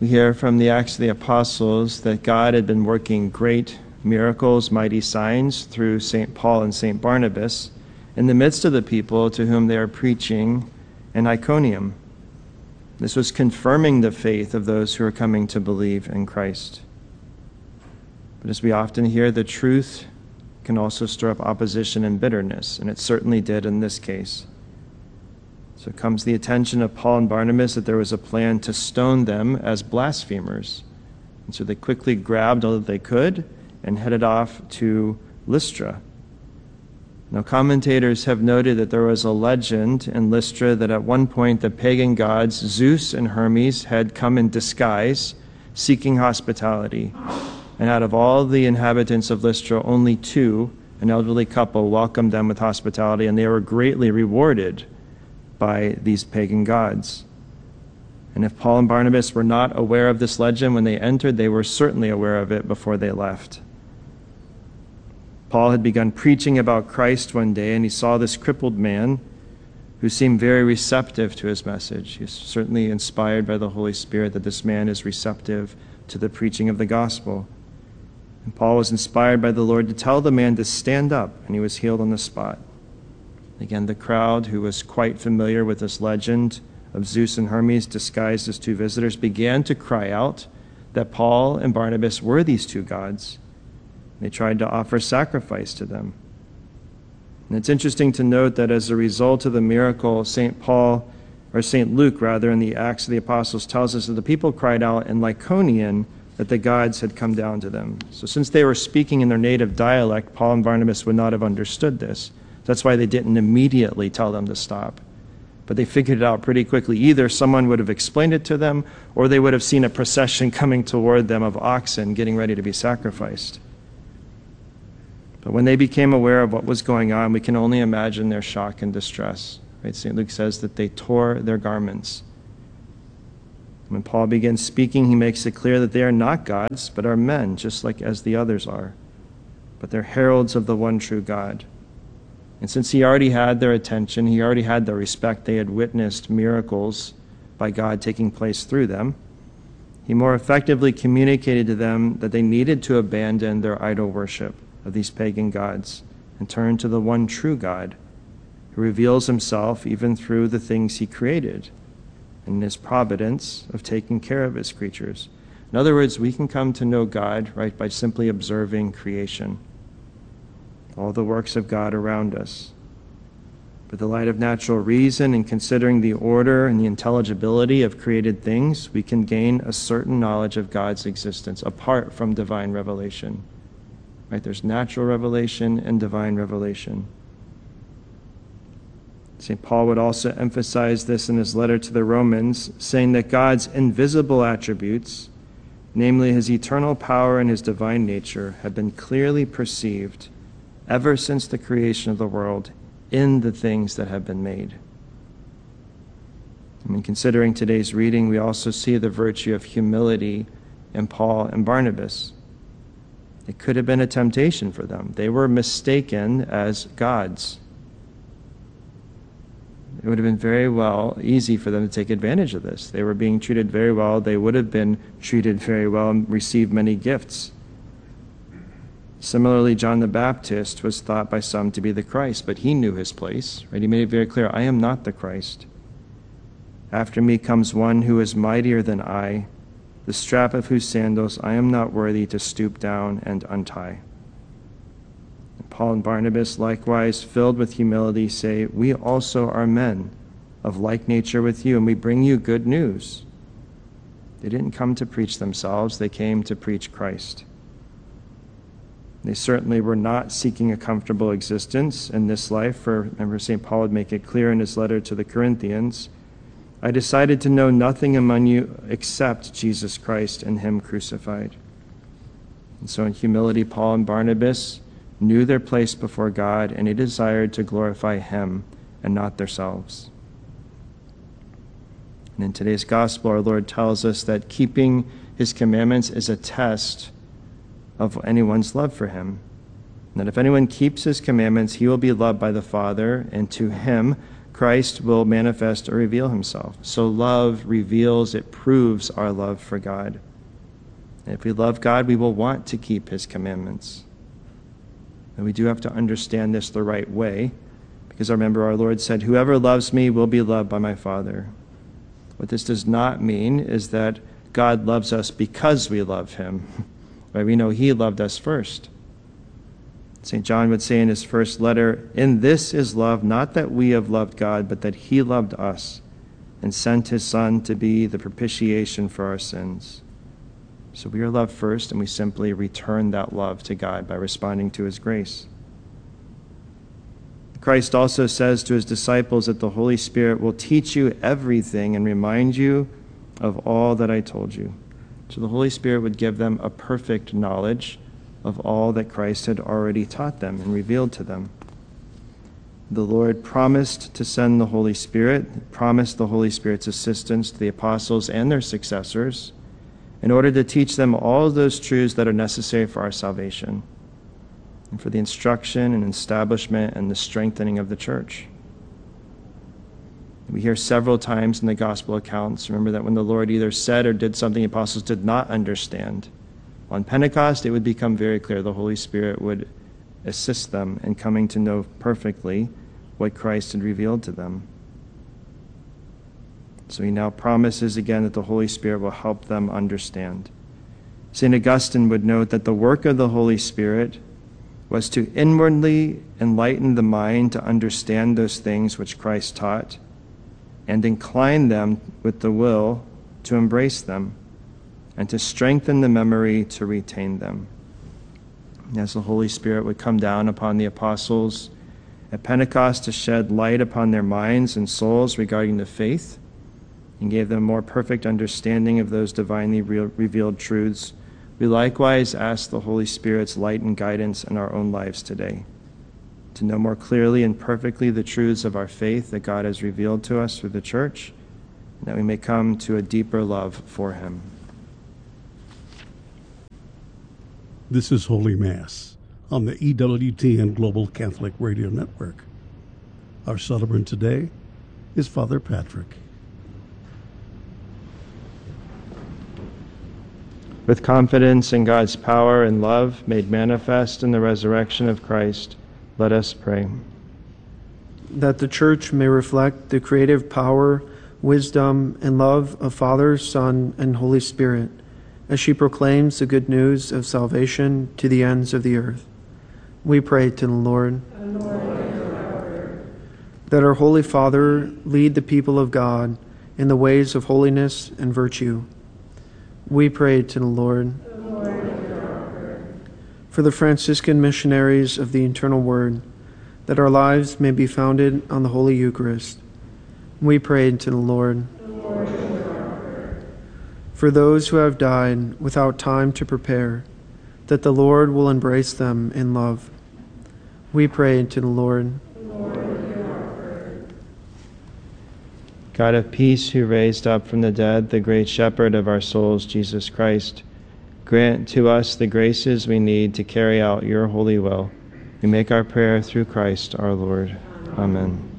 We hear from the Acts of the Apostles that God had been working great miracles, mighty signs through St. Paul and St. Barnabas in the midst of the people to whom they are preaching in Iconium. This was confirming the faith of those who are coming to believe in Christ. But as we often hear, the truth can also stir up opposition and bitterness, and it certainly did in this case. So it comes to the attention of Paul and Barnabas that there was a plan to stone them as blasphemers. And so they quickly grabbed all that they could and headed off to Lystra. Now, commentators have noted that there was a legend in Lystra that at one point the pagan gods Zeus and Hermes had come in disguise, seeking hospitality. And out of all the inhabitants of Lystra, only two, an elderly couple, welcomed them with hospitality, and they were greatly rewarded by these pagan gods. And if Paul and Barnabas were not aware of this legend when they entered, they were certainly aware of it before they left. Paul had begun preaching about Christ one day, and he saw this crippled man who seemed very receptive to his message. He's certainly inspired by the Holy Spirit that this man is receptive to the preaching of the gospel. And Paul was inspired by the Lord to tell the man to stand up, and he was healed on the spot. Again, the crowd, who was quite familiar with this legend of Zeus and Hermes disguised as two visitors, began to cry out that Paul and Barnabas were these two gods. They tried to offer sacrifice to them. And it's interesting to note that as a result of the miracle, St. Luke, in the Acts of the Apostles, tells us that the people cried out in Lycaonian that the gods had come down to them. So since they were speaking in their native dialect, Paul and Barnabas would not have understood this. That's why they didn't immediately tell them to stop. But they figured it out pretty quickly. Either someone would have explained it to them, or they would have seen a procession coming toward them of oxen getting ready to be sacrificed. But when they became aware of what was going on, we can only imagine their shock and distress. Right? St. Luke says that they tore their garments. When Paul begins speaking, he makes it clear that they are not gods, but are men, just like as the others are. But they're heralds of the one true God. And since he already had their attention, he already had their respect, they had witnessed miracles by God taking place through them, he more effectively communicated to them that they needed to abandon their idol worship of these pagan gods and turn to the one true God, who reveals himself even through the things he created and in his providence of taking care of his creatures. In other words, we can come to know God, right, by simply observing creation, all the works of God around us. But the light of natural reason and considering the order and the intelligibility of created things, we can gain a certain knowledge of God's existence apart from divine revelation. Right? There's natural revelation and divine revelation. St. Paul would also emphasize this in his letter to the Romans, saying that God's invisible attributes, namely his eternal power and his divine nature, have been clearly perceived ever since the creation of the world in the things that have been made. I mean, considering today's reading, we also see the virtue of humility in Paul and Barnabas. It could have been a temptation for them. They were mistaken as gods. It would have been very easy for them to take advantage of this. They were being treated very well. They would have been treated very well and received many gifts. Similarly, John the Baptist was thought by some to be the Christ, but he knew his place. Right? He made it very clear, I am not the Christ. After me comes one who is mightier than I, the strap of whose sandals I am not worthy to stoop down and untie. And Paul and Barnabas, likewise, filled with humility, say, we also are men of like nature with you, and we bring you good news. They didn't come to preach themselves, they came to preach Christ. They certainly were not seeking a comfortable existence in this life, for remember St. Paul would make it clear in his letter to the Corinthians, I decided to know nothing among you except Jesus Christ and him crucified. And so in humility, Paul and Barnabas knew their place before God, and they desired to glorify him and not themselves. And in today's gospel, our Lord tells us that keeping his commandments is a test of anyone's love for him. And that if anyone keeps his commandments, he will be loved by the Father, and to him Christ will manifest or reveal himself. So love reveals, it proves our love for God. And if we love God, we will want to keep his commandments. And we do have to understand this the right way, because remember our Lord said, "Whoever loves me will be loved by my Father." What this does not mean is that God loves us because we love him. Right? We know he loved us first. St. John would say in his first letter, "In this is love, not that we have loved God, but that he loved us and sent his Son to be the propitiation for our sins." So we are loved first, and we simply return that love to God by responding to his grace. Christ also says to his disciples that the Holy Spirit will teach you everything and remind you of all that I told you. So the Holy Spirit would give them a perfect knowledge of all that Christ had already taught them and revealed to them. The Lord promised to send the Holy Spirit, promised the Holy Spirit's assistance to the apostles and their successors in order to teach them all those truths that are necessary for our salvation and for the instruction and establishment and the strengthening of the church. We hear several times in the gospel accounts, remember that when the Lord either said or did something the apostles did not understand, on Pentecost, it would become very clear the Holy Spirit would assist them in coming to know perfectly what Christ had revealed to them. So he now promises again that the Holy Spirit will help them understand. St. Augustine would note that the work of the Holy Spirit was to inwardly enlighten the mind to understand those things which Christ taught and incline them with the will to embrace them, and to strengthen the memory to retain them. As the Holy Spirit would come down upon the apostles at Pentecost to shed light upon their minds and souls regarding the faith, and gave them more perfect understanding of those divinely revealed truths, we likewise ask the Holy Spirit's light and guidance in our own lives today, to know more clearly and perfectly the truths of our faith that God has revealed to us through the church, and that we may come to a deeper love for him. This is Holy Mass on the EWTN Global Catholic Radio Network. Our celebrant today is Father Patrick. With confidence in God's power and love made manifest in the resurrection of Christ, let us pray. That the Church may reflect the creative power, wisdom, and love of Father, Son, and Holy Spirit, as she proclaims the good news of salvation to the ends of the earth. We pray to the Lord. That our Holy Father lead the people of God in the ways of holiness and virtue. We pray to the Lord. For the Franciscan missionaries of the Eternal Word, that our lives may be founded on the Holy Eucharist. We pray to the Lord. For those who have died without time to prepare, that the Lord will embrace them in love. We pray to the Lord. God of peace, who raised up from the dead the great shepherd of our souls, Jesus Christ, grant to us the graces we need to carry out your holy will. We make our prayer through Christ our Lord. Amen.